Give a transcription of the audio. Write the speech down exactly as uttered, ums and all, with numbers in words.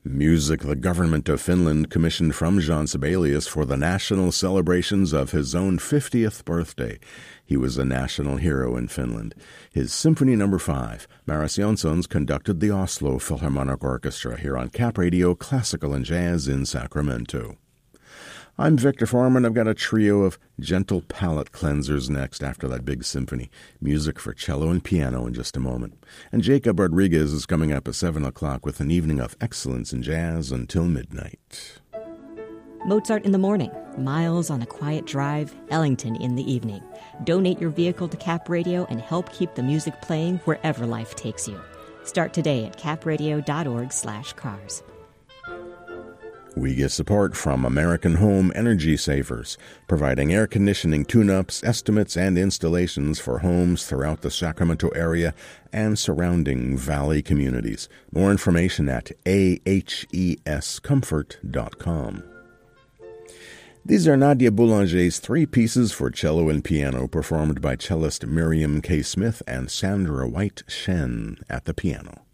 Music the government of Finland commissioned from Jean Sibelius for the national celebrations of his own fiftieth birthday. He was a national hero in Finland. His Symphony Number five, Maris Janssons, conducted the Oslo Philharmonic Orchestra here on Cap Radio Classical and Jazz in Sacramento. I'm Victor Foreman. I've got a trio of gentle palate cleansers next after that big symphony. Music for cello and piano in just a moment. And Jacob Rodriguez is coming up at seven o'clock with an evening of excellence in jazz until midnight. Mozart in the morning, Miles on a quiet drive, Ellington in the evening. Donate your vehicle to Cap Radio and help keep the music playing wherever life takes you. Start today at capradio.org slash cars. We get support from American Home Energy Savers, providing air conditioning tune-ups, estimates, and installations for homes throughout the Sacramento area and surrounding valley communities. More information at a h e s comfort dot com. These are Nadia Boulanger's three pieces for cello and piano, performed by cellist Miriam K. Smith and Sandra White Shen at the piano.